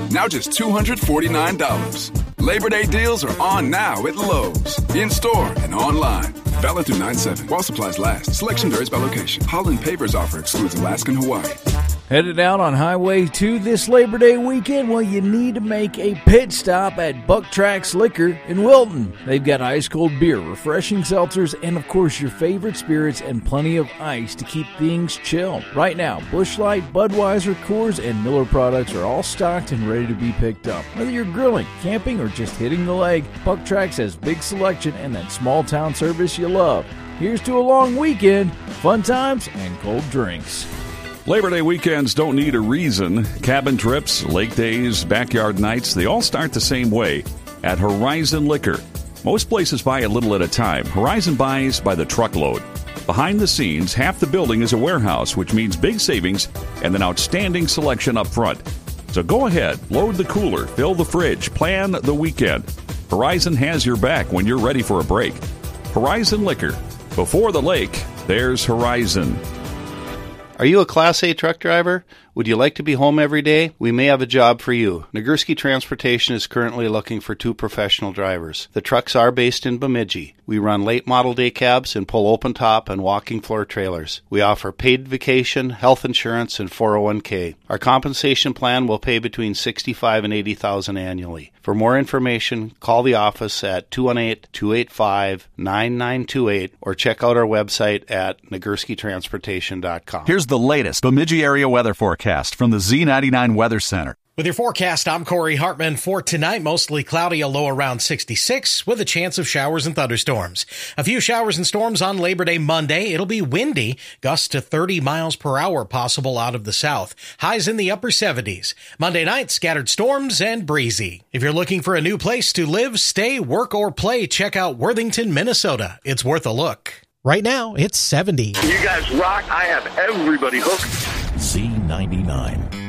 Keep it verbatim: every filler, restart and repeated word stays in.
now just two hundred forty-nine dollars. Labor Day deals are on now at Lowe's, in-store and online. Valid through nine seven while supplies last. Selection varies by location. Holland Paper's offer excludes Alaska and Hawaii. Headed out on Highway two this Labor Day weekend? Well, you need to make a pit stop at Buck Tracks Liquor in Wilton. They've got ice-cold beer, refreshing seltzers, and, of course, your favorite spirits and plenty of ice to keep things chill. Right now, Busch Light, Budweiser, Coors, and Miller products are all stocked and ready to be picked up. Whether you're grilling, camping, or just hitting the lake, Buck Tracks has big selection and that small-town service you love. Here's to a long weekend, fun times, and cold drinks. Labor Day weekends don't need a reason. Cabin trips, lake days, backyard nights, they all start the same way at Horizon Liquor. Most places buy a little at a time. Horizon buys by the truckload. Behind the scenes, half the building is a warehouse, which means big savings and an outstanding selection up front. So go ahead, load the cooler, fill the fridge, plan the weekend. Horizon has your back when you're ready for a break. Horizon Liquor. Before the lake, there's Horizon. Are you a Class A truck driver? Would you like to be home every day? We may have a job for you. Nagurski Transportation is currently looking for two professional drivers. The trucks are based in Bemidji. We run late model day cabs and pull open top and walking floor trailers. We offer paid vacation, health insurance, and four oh one k. Our compensation plan will pay between sixty-five thousand dollars and eighty thousand dollars annually. For more information, call the office at two one eight, two eight five, nine nine two eight or check out our website at nagurski transportation dot com. Here's the latest Bemidji area weather forecast from the Z ninety-nine Weather Center. With your forecast, I'm Corey Hartman. For tonight, mostly cloudy, a low around sixty-six, with a chance of showers and thunderstorms. A few showers and storms on Labor Day Monday. It'll be windy, gusts to thirty miles per hour possible out of the south. Highs in the upper seventies. Monday night, scattered storms and breezy. If you're looking for a new place to live, stay, work, or play, check out Worthington, Minnesota. It's worth a look. Right now, it's seventy. You guys rock. I have everybody hooked. Z ninety-nine.